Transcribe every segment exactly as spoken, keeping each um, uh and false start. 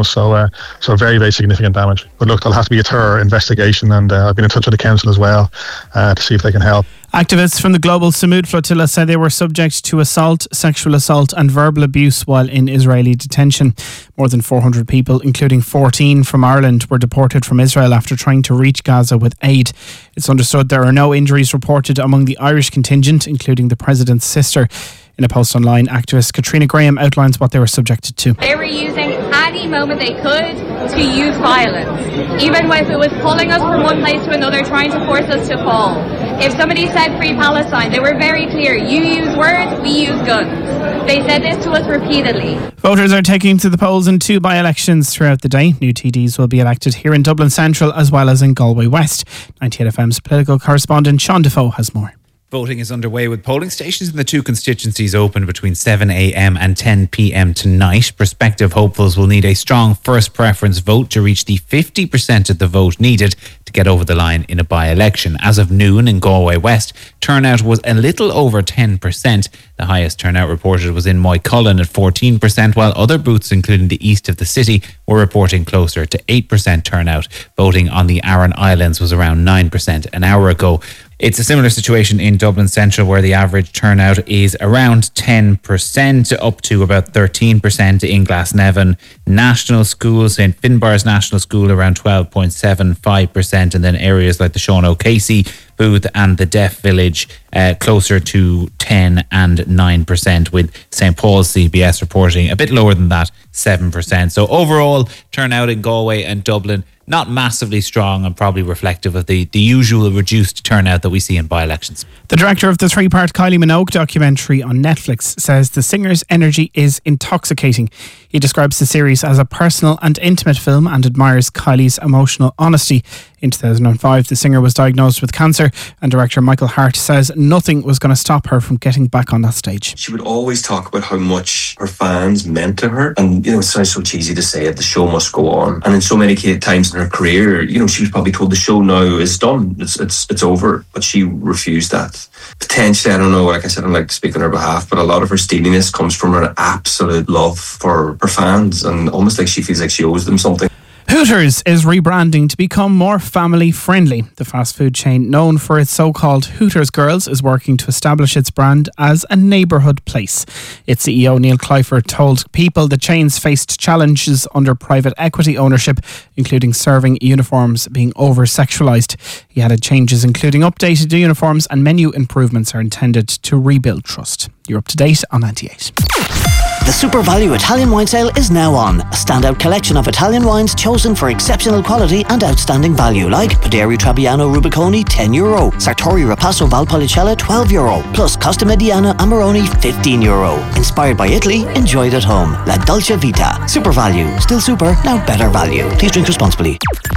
know, so uh, so very, very significant damage. But look, there'll have to be a thorough investigation, and uh, I've been in touch with the council as well uh, to see if they can help. Activists from the Global Samud Flotilla said they were subject to assault, sexual assault and verbal abuse while in Israeli detention. More than four hundred people, including fourteen from Ireland, were deported from Israel after trying to reach Gaza with aid. It's understood there are no injuries reported among the Irish contingent, including the President's sister. In a post online, activist Katrina Graham outlines what they were subjected to. They were using any moment they could to use violence, even if it was pulling us from one place to another, trying to force us to fall. If somebody said free Palestine, they were very clear. You use words, we use guns. They said this to us repeatedly. Voters are taking to the polls in two by-elections throughout the day. New T Ds will be elected here in Dublin Central as well as in Galway West. ninety-eight F M's political correspondent Sean Defoe has more. Voting is underway with polling stations in the two constituencies open between seven a.m. and ten p.m. tonight. Prospective hopefuls will need a strong first preference vote to reach the fifty percent of the vote needed to get over the line in a by-election. As of noon in Galway West, turnout was a little over ten percent. The highest turnout reported was in Moycullen at fourteen percent, while other booths, including the east of the city, were reporting closer to eight percent turnout. Voting on the Aran Islands was around nine percent an hour ago. It's a similar situation in Dublin Central, where the average turnout is around ten percent, up to about thirteen percent in Glasnevin National School, Saint Finbarr's National School around twelve point seven five percent, and then areas like the Sean O'Casey booth and the Deaf Village uh, closer to ten and nine percent, with Saint Paul's C B S reporting a bit lower than that, seven percent. So overall, turnout in Galway and Dublin not massively strong, and probably reflective of the, the usual reduced turnout that we see in by-elections. The director of the three-part Kylie Minogue documentary on Netflix says the singer's energy is intoxicating. He describes the series as a personal and intimate film and admires Kylie's emotional honesty. In two thousand five, the singer was diagnosed with cancer, and director Michael Hart says nothing was going to stop her from getting back on that stage. She would always talk about how much her fans meant to her, and you know, it sounds so cheesy to say it, the show must go on. And in so many times in her career, you know, she was probably told the show now is done, it's it's it's over, but she refused that. Potentially, I don't know, like I said, I don't like to speak on her behalf, but a lot of her steeliness comes from her absolute love for her fans, and almost like she feels like she owes them something. Hooters is rebranding to become more family friendly. The fast food chain, known for its so-called Hooters Girls, is working to establish its brand as a neighbourhood place. Its C E O Neil Clyfer told People the chains faced challenges under private equity ownership, including serving uniforms being over-sexualised. He added changes including updated uniforms and menu improvements are intended to rebuild trust. You're up to date on ninety-eight. The Super Value Italian Wine Sale is now on. A standout collection of Italian wines chosen for exceptional quality and outstanding value, like Paderi Trebbiano Rubiconi ten euro, Sartori Rapasso Valpolicella twelve euro, plus Costa Mediana Amarone fifteen euro. Inspired by Italy, enjoyed at home. La Dolce Vita. Super Value. Still super, now better value. Please drink responsibly.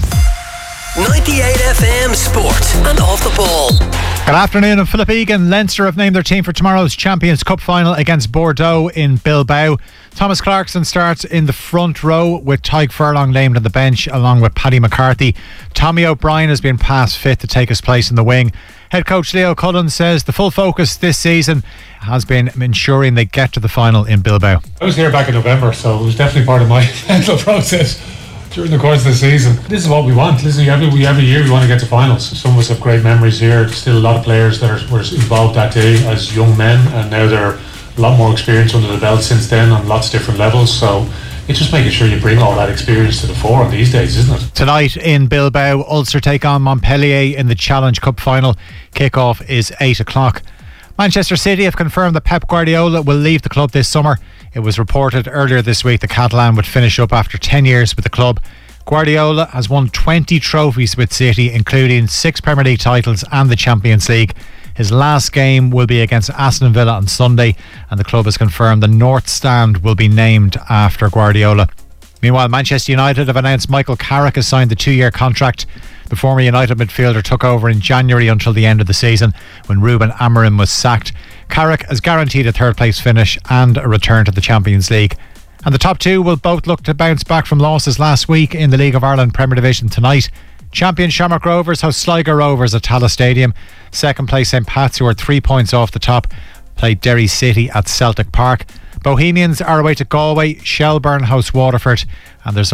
ninety-eight F M Sport and Off the Ball. Good afternoon. And Philip Egan. Leinster have named their team for tomorrow's Champions Cup final against Bordeaux in Bilbao. Thomas Clarkson starts in the front row with Tyke Furlong named on the bench along with Paddy McCarthy. Tommy O'Brien has been past fit to take his place in the wing. Head coach Leo Cullen says the full focus this season has been ensuring they get to the final in Bilbao. I was here back in November, so it was definitely part of my mental process during the course of the season. This is what we want. Listen, every, we, every year we want to get to finals. Some of us have great memories here. Still a lot of players that are, were involved that day as young men, and now they're a lot more experience under the belt since then on lots of different levels. So it's just making sure you bring all that experience to the fore these days, isn't it? Tonight in Bilbao, Ulster take on Montpellier in the Challenge Cup final. Kick-off is eight o'clock. Manchester City have confirmed that Pep Guardiola will leave the club this summer. It was reported earlier this week the Catalan would finish up after ten years with the club. Guardiola has won twenty trophies with City, including six Premier League titles and the Champions League. His last game will be against Aston Villa on Sunday, and the club has confirmed the North Stand will be named after Guardiola. Meanwhile, Manchester United have announced Michael Carrick has signed the two-year contract. The former United midfielder took over in January until the end of the season when Ruben Amorim was sacked. Carrick has guaranteed a third-place finish and a return to the Champions League. And the top two will both look to bounce back from losses last week in the League of Ireland Premier Division tonight. Champion Shamrock Rovers host Sligo Rovers at Tallaght Stadium. Second place St Pat's, who are three points off the top, play Derry City at Celtic Park. Bohemians are away to Galway. Shelbourne host Waterford, and there's